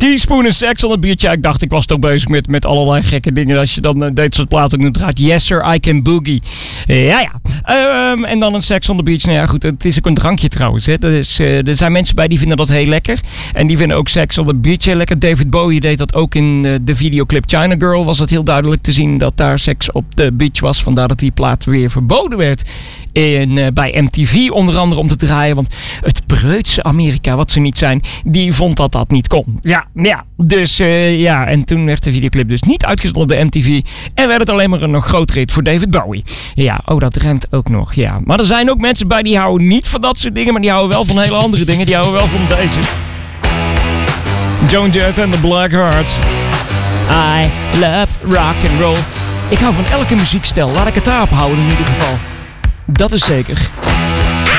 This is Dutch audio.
Teaspoon en Sex on the Beach. Ja, ik dacht, ik was toch bezig met allerlei gekke dingen. Als je dan dit soort platen nu draait. Yes sir, I can boogie. Ja. En dan een Sex on the Beach. Nou ja, goed, het is ook een drankje trouwens. Hè. Dus, er zijn mensen bij die vinden dat heel lekker. En die vinden ook Sex on the Beach heel lekker. David Bowie deed dat ook in de videoclip China Girl. Was het heel duidelijk te zien dat daar seks op de beach was. Vandaar dat die plaat weer verboden werd. Bij MTV onder andere om te draaien. Want het preutse Amerika, wat ze niet zijn, die vond dat niet kon. Ja. Dus en toen werd de videoclip dus niet uitgezonden bij MTV. En werd het alleen maar een nog groter hit voor David Bowie. Ja, dat ruimt ook nog. Ja. Maar er zijn ook mensen bij die houden niet van dat soort dingen. Maar die houden wel van hele andere dingen. Die houden wel van deze. Joan Jett and the Blackhearts. I love rock and roll. Ik hou van elke muziekstijl. Laat ik het daarop houden in ieder geval. Dat is zeker.